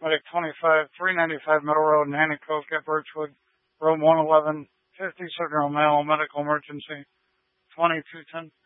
Medic 25, 395 Middle Road in Hancock at Birchwood, room 111, 50 signal male, medical emergency, 2210.